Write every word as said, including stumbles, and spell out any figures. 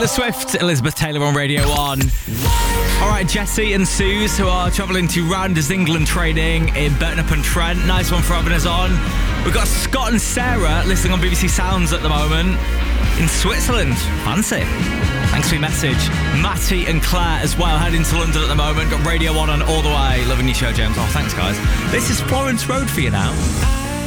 Taylor Swift, Elizabeth Taylor on Radio one. All right, Jesse and Suze, who are travelling to Rounders England training in Burton-upon-Trent. Nice one for having us on. We've got Scott and Sarah listening on B B C Sounds at the moment in Switzerland. Fancy. Thanks for your message. Matty and Claire as well, heading to London at the moment. Got Radio one on all the way. Loving your show, James. Oh, thanks, guys. This is Florence Road for you now.